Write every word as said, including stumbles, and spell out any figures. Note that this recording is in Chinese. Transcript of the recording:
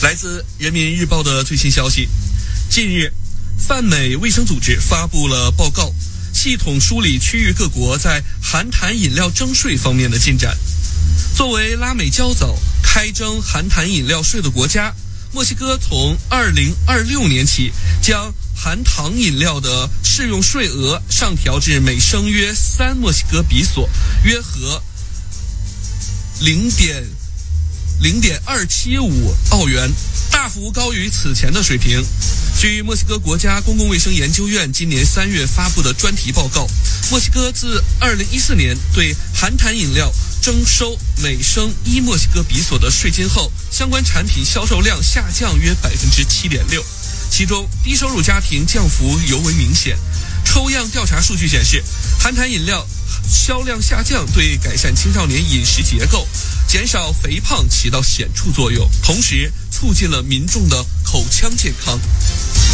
来自人民日报的最新消息，近日泛美卫生组织发布了报告，系统梳理区域各国在含糖饮料征税方面的进展。作为拉美较早开征含糖饮料税的国家，墨西哥从二零二六年起将含糖饮料的适用税额上调至每升约三墨西哥比索，约合零点零点二七五澳元，大幅高于此前的水平。据墨西哥国家公共卫生研究院今年三月发布的专题报告，墨西哥自二零一四年对含糖饮料征收每升一墨西哥比索的税金后，相关产品销售量下降约百分之七点六，其中低收入家庭降幅尤为明显。抽样调查数据显示，含糖饮料销量下降对改善青少年饮食结构、减少肥胖起到显著作用，同时促进了民众的口腔健康。